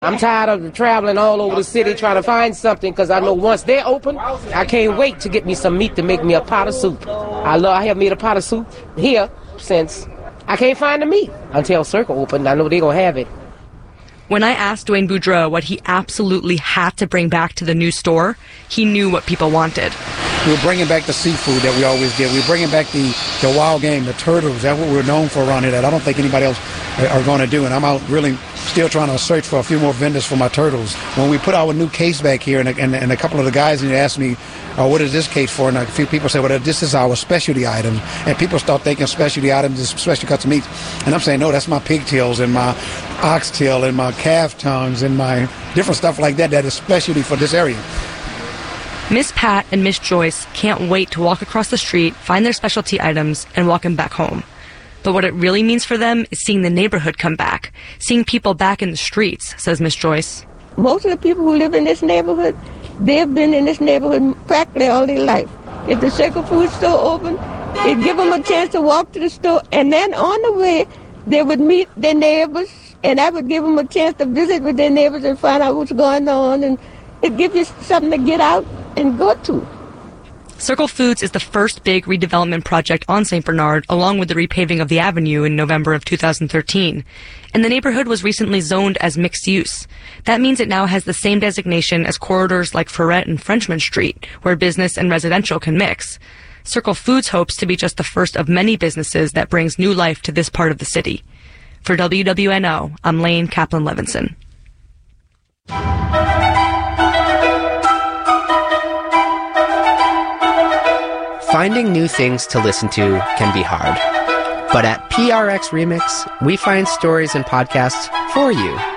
I'm tired of traveling all over the city trying to find something because I know once they're open, I can't wait to get me some meat to make me a pot of soup. I have made a pot of soup here since I can't find the meat until Circle opened. I know they're going to have it. When I asked Dwayne Boudreaux what he absolutely had to bring back to the new store, he knew what people wanted. We're bringing back the seafood that we always did. We're bringing back the wild game, the turtles. That's what we're known for around here that I don't think anybody else are going to do. And I'm out really still trying to search for a few more vendors for my turtles. When we put our new case back here, and a couple of the guys asked me, what is this case for? And a few people said, well, this is our specialty items. And people start thinking specialty items is special cuts of meats. And I'm saying, no, that's my pigtails and my oxtail and my calf tongues and my different stuff like that is specialty for this area. Miss Pat and Miss Joyce can't wait to walk across the street, find their specialty items, and walk them back home. But what it really means for them is seeing the neighborhood come back, seeing people back in the streets, says Miss Joyce. Most of the people who live in this neighborhood, they've been in this neighborhood practically all their life. If the Circle Food store opened, it'd give them a chance to walk to the store, and then on the way, they would meet their neighbors, and that would give them a chance to visit with their neighbors and find out what's going on, and it'd give you something to get out and go to. Circle Foods is the first big redevelopment project on St. Bernard, along with the repaving of the avenue in November of 2013. And the neighborhood was recently zoned as mixed use. That means it now has the same designation as corridors like Ferret and Frenchman Street, where business and residential can mix. Circle Foods hopes to be just the first of many businesses that brings new life to this part of the city. For WWNO, I'm Lane Kaplan-Levinson. Finding new things to listen to can be hard. But at PRX Remix, we find stories and podcasts for you.